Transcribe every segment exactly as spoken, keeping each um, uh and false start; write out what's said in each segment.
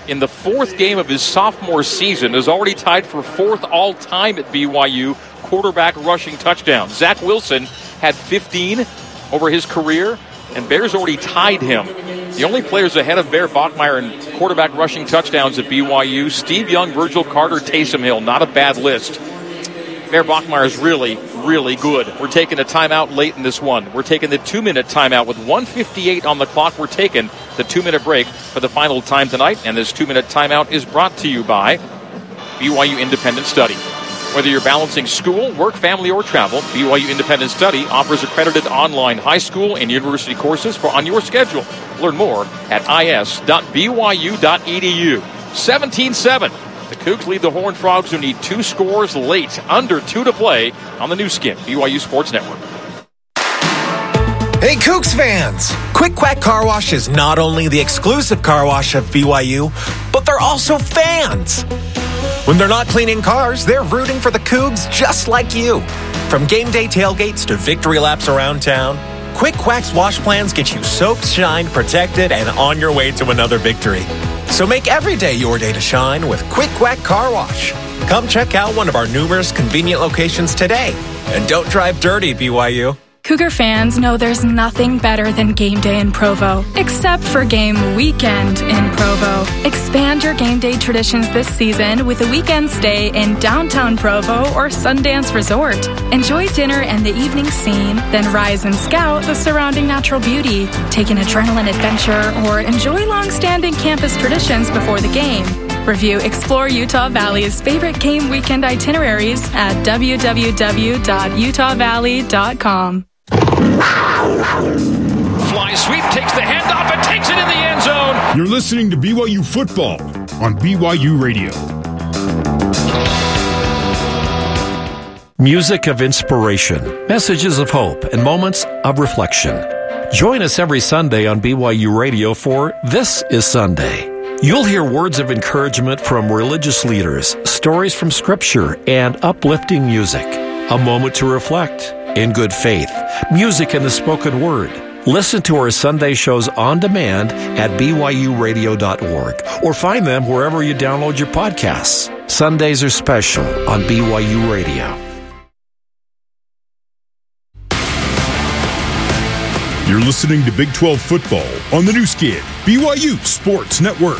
in the fourth game of his sophomore season, is already tied for fourth all-time at B Y U quarterback rushing touchdowns. Zach Wilson had fifteen over his career, and Bears already tied him. The only players ahead of Bear Bachmeier in quarterback rushing touchdowns at B Y U, Steve Young, Virgil Carter, Taysom Hill. Not a bad list. Bear Bachmeier is really, really good. We're taking a timeout late in this one. We're taking the two-minute timeout with one fifty-eight on the clock. We're taking the two-minute break for the final time tonight, and this two-minute timeout is brought to you by B Y U Independent Study. Whether you're balancing school, work, family, or travel, B Y U Independent Study offers accredited online high school and university courses for on your schedule. Learn more at I S dot B Y U dot E D U. seventeen seven. The Cougs lead the Horned Frogs, who need two scores late, under two to play on the new skin, B Y U Sports Network. Hey, Cougs fans! Quick Quack Car Wash is not only the exclusive car wash of B Y U, but they're also fans. When they're not cleaning cars, they're rooting for the Cougs just like you. From game day tailgates to victory laps around town, Quick Quack's wash plans get you soaked, shined, protected, and on your way to another victory. So make every day your day to shine with Quick Quack Car Wash. Come check out one of our numerous convenient locations today. And don't drive dirty, B Y U. Cougar fans know there's nothing better than game day in Provo, except for game weekend in Provo. Expand your game day traditions this season with a weekend stay in downtown Provo or Sundance Resort. Enjoy dinner and the evening scene, then rise and scout the surrounding natural beauty. Take an adrenaline adventure or enjoy long-standing campus traditions before the game. Review Explore Utah Valley's favorite game weekend itineraries at w w w dot utah valley dot com. Fly sweep, takes the handoff and takes it in the end zone. You're listening to B Y U football on B Y U Radio. Music of inspiration, messages of hope, and moments of reflection. Join us every Sunday on B Y U Radio for This is Sunday. You'll hear words of encouragement from religious leaders, stories from Scripture, and uplifting music. A moment to reflect in good faith, music and the spoken word. Listen to our Sunday shows on demand at b y u radio dot org or find them wherever you download your podcasts. Sundays are special on B Y U Radio. You're listening to Big twelve football on the new skin, B Y U Sports Network.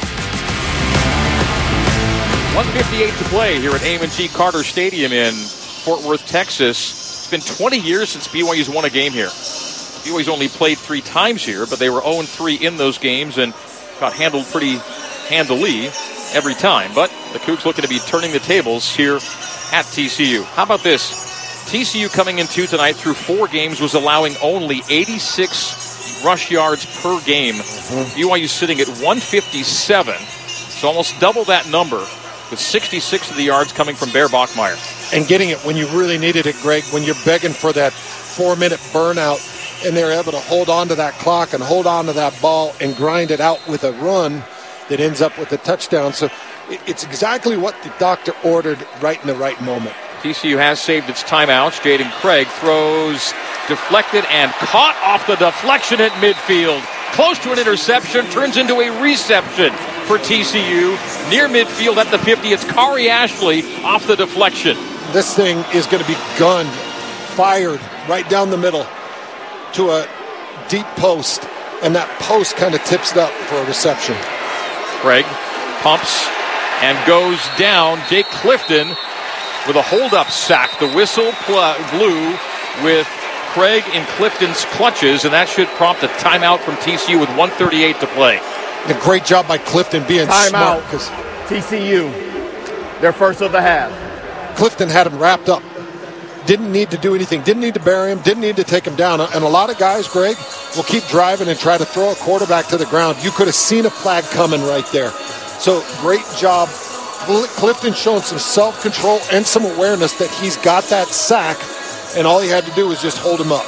one fifty-eight to play here at A and T Carter Stadium in Fort Worth, Texas. It's been twenty years since B Y U's won a game here. B Y U's only played three times here, but they were oh and three in those games and got handled pretty handily every time. But the Cougs looking to be turning the tables here at T C U. How about this? T C U coming into tonight through four games was allowing only eighty-six rush yards per game. Mm-hmm. B Y U sitting at one fifty-seven. So almost double that number, with sixty-six of the yards coming from Bear Bachmeier. And getting it when you really needed it, Greg, when you're begging for that four-minute burnout, and they're able to hold on to that clock and hold on to that ball and grind it out with a run that ends up with a touchdown. So it's exactly what the doctor ordered right in the right moment. T C U has saved its timeouts. Jaden Craig throws deflected and caught off the deflection at midfield. Close to an interception, turns into a reception for T C U. Near midfield at the fifty, it's Kari Ashley off the deflection. This thing is going to be gunned, fired right down the middle to a deep post, and that post kind of tips it up for a reception. Craig pumps and goes down. Jake Clifton with a hold-up sack. The whistle pl- blew with Craig in Clifton's clutches, and that should prompt a timeout from T C U with one thirty-eight to play. A great job by Clifton being timeout. smart. Because T C U, their first of the half. Clifton had him wrapped up. Didn't need to do anything. Didn't need to bury him. Didn't need to take him down. And a lot of guys, Greg, will keep driving and try to throw a quarterback to the ground. You could have seen a flag coming right there. So great job. Clifton showing some self-control and some awareness that he's got that sack, and all he had to do was just hold him up.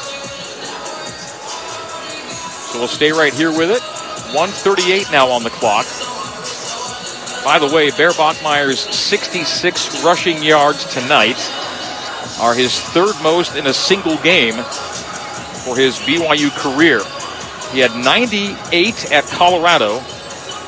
So we'll stay right here with it. one thirty-eight now on the clock. By the way, Bear Bachmeier's sixty-six rushing yards tonight are his third most in a single game for his B Y U career. He had ninety-eight at Colorado,